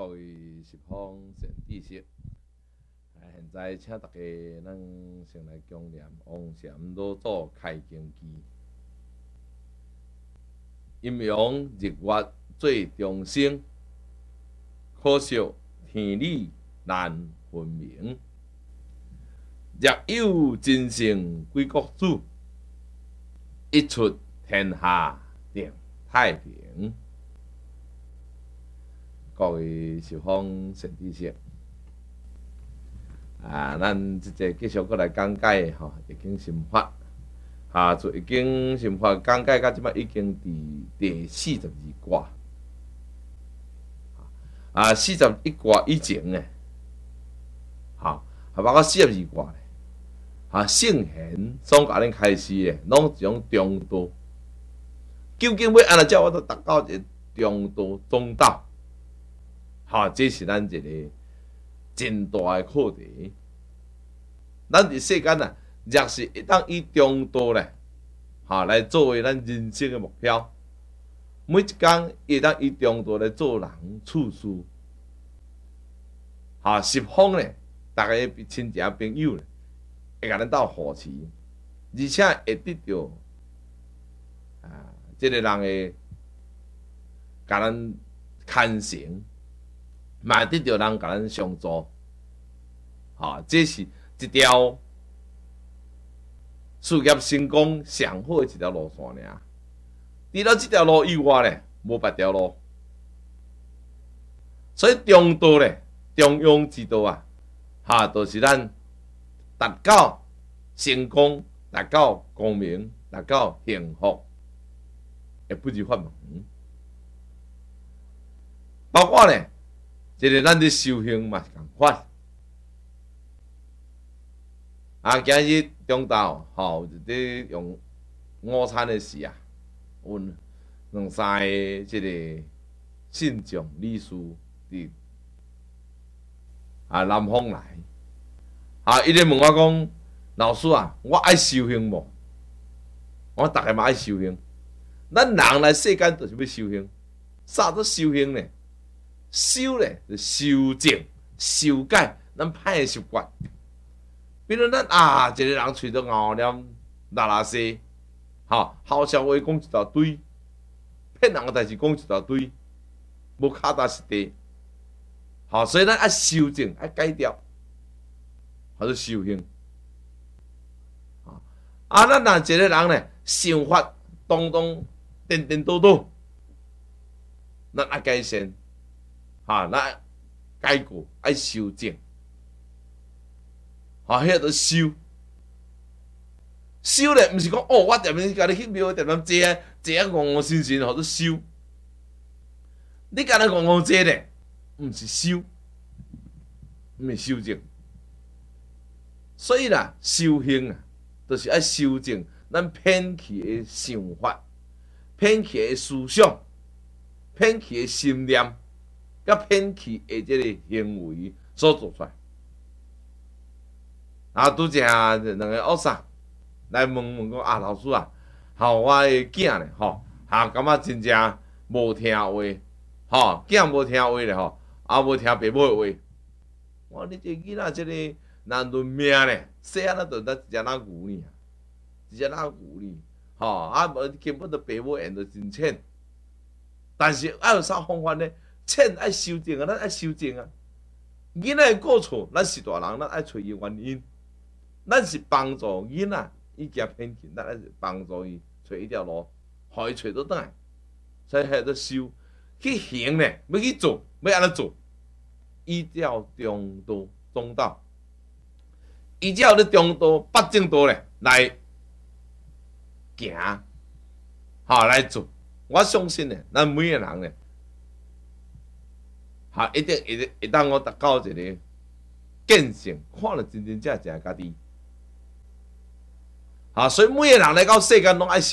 各位十方善知识，现在请大家咱先来供念王禅老祖开经记，阴阳日月最中生，可惜天理难分明。若有真圣归国主，一出天下定太平。各位十方善知识，咱即个继续过来讲解吼，易经心法，就易经心法讲解到即摆已经第42卦，41卦以前呢，包括42卦咧，圣贤从甲恁开始咧，拢一种中道。究竟要安怎叫我都达到一个中道中道？这是咱一个真大的课题。咱伫世间若是一旦以中道咧，来作为咱人生的目标，每一天会当以中道来做人处事，十方咧，大家亲情朋友咧，会甲咱斗扶持，而且会得到这个人的甲咱牵绳。嘛得到人甲咱相助，这是一条事业成功上好的一条路线尔。除了这条路以外咧，无别条路。所以中道咧，中庸之道就是咱达到成功、达到光明、达到幸福的不二法门。包括咧。即个咱伫修行嘛是共款，今日中昼伫用午餐的时有两三个即个信众理事伫南方来，伊咧问我讲，老师我爱修行无？我逐个嘛爱修行，咱人来世间就是要修行，啥都修行呢？修咧就修正、修改咱歹诶习惯，比如咱一个人喙都咬念拉西，好笑话讲一大堆，骗人诶代志讲一大堆，无脚踏实地，所以咱爱修正、爱改掉，叫做修行。咱若一个人咧想法颠颠倒倒，咱爱改善。咱改过爱修正，迄个修。修咧，毋是讲我踮咧家己去庙踮坐戆神神，叫做修。你干那戆坐咧，毋是修，毋是修正。所以啦，修行就是爱修正咱偏去的想法、偏去的思想、偏去的心念。甲偏去的这个行为所做出来，拄则两个学生来问讲老师我的囝咧感觉真正无听话，囝无听话咧无听爸母的话。我你这囡仔这个难论命咧，细汉就得一只哪牛呢？一只哪牛呢？根本就爸母缘就真浅，但是爱有啥方法呢？欠爱修正咱爱修正囡仔过错，咱是大人，咱爱找伊原因。咱是帮助囡仔伊行偏见，咱爱帮助伊找一条路，互伊找到倒来。所以迄个修去行咧，要去做，要安怎做？依照中道中道，依照咧中道八正道咧来行，来做。我相信咧，咱每个人咧。一定会当我达到一个见性，看了真正家己。所以每个人来到世间拢爱修。